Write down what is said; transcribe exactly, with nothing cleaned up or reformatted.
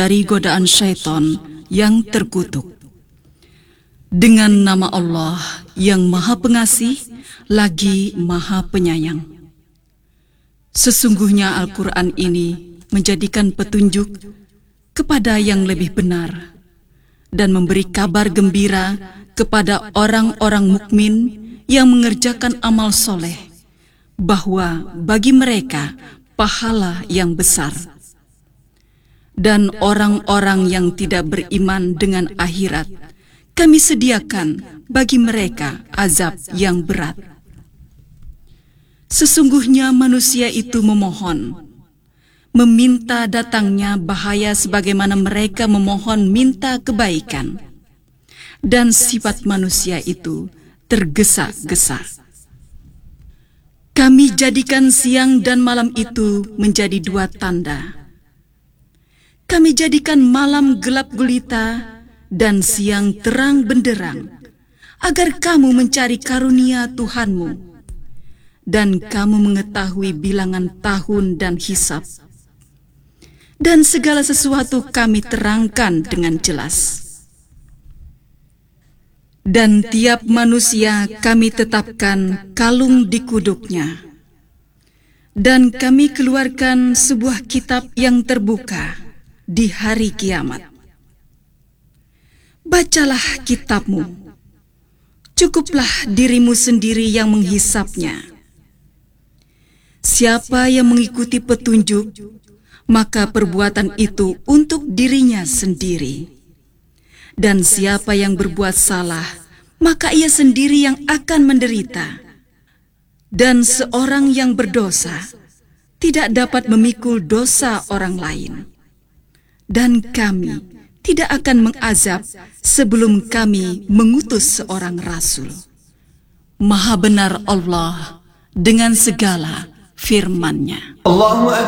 dari godaan syaitan yang terkutuk. Dengan nama Allah yang Maha Pengasih lagi Maha Penyayang. Sesungguhnya Al-Quran ini menjadikan petunjuk kepada yang lebih benar dan memberi kabar gembira kepada orang-orang mukmin yang mengerjakan amal soleh, bahwa bagi mereka pahala yang besar. Dan orang-orang yang tidak beriman dengan akhirat, kami sediakan bagi mereka azab yang berat. Sesungguhnya manusia itu memohon, meminta datangnya bahaya sebagaimana mereka memohon minta kebaikan. Dan sifat manusia itu tergesa-gesa. Kami jadikan siang dan malam itu menjadi dua tanda. Kami jadikan malam gelap gulita dan siang terang benderang, agar kamu mencari karunia Tuhanmu, dan kamu mengetahui bilangan tahun dan hisab. Dan segala sesuatu kami terangkan dengan jelas. Dan tiap manusia kami tetapkan kalung di kuduknya. Dan kami keluarkan sebuah kitab yang terbuka di hari kiamat. Bacalah kitabmu. Cukuplah dirimu sendiri yang menghisapnya. Siapa yang mengikuti petunjuk, maka perbuatan itu untuk dirinya sendiri. Dan siapa yang berbuat salah, maka ia sendiri yang akan menderita. Dan seorang yang berdosa tidak dapat memikul dosa orang lain. Dan kami tidak akan mengazab sebelum kami mengutus seorang rasul. Maha benar Allah dengan segala firman-Nya.